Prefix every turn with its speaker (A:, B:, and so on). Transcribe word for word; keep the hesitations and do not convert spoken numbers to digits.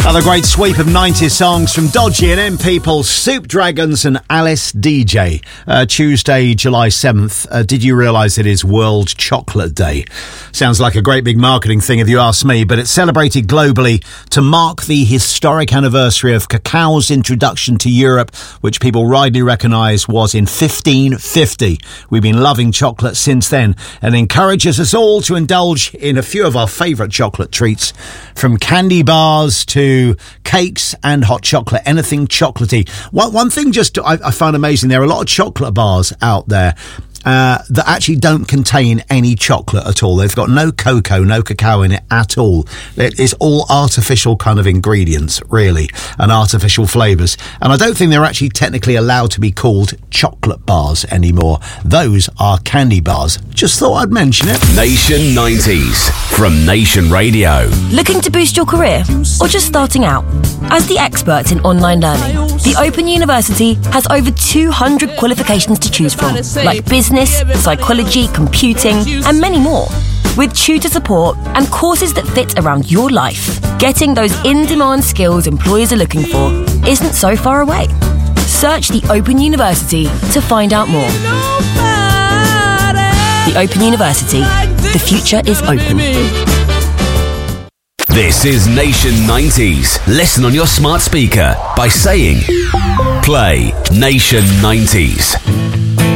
A: Another great sweep of nineties songs from Dodgy and M People, Soup Dragons and Alice D J. Uh, Tuesday, July seventh. Uh, did you realise it is World Chocolate Day? Sounds like a great big marketing thing if you ask me, but it's celebrated globally to mark the historic anniversary of cacao's introduction to Europe, which people rightly recognise was in fifteen fifty. We've been loving chocolate since then and encourages us all to indulge in a few of our favourite chocolate treats, from candy bars to cakes and hot chocolate, anything chocolatey. One, one thing just I, I found amazing, there are a lot of chocolate bars out there Uh, that actually don't contain any chocolate at all. They've got no cocoa, no cacao in it at all. It's all artificial kind of ingredients, really, and artificial flavours. And I don't think they're actually technically allowed to be called chocolate bars anymore. Those are candy bars. Just thought I'd mention it.
B: Nation nineties from Nation Radio.
C: Looking to boost your career or just starting out? As the experts in online learning, the Open University has over two hundred qualifications to choose from, like business, psychology, computing, and many more. With tutor support and courses that fit around your life, getting those in-demand skills employers are looking for isn't so far away. Search the Open University to find out more. The Open University. The future is open.
B: This is Nation nineties. Listen on your smart speaker by saying, play Nation nineties.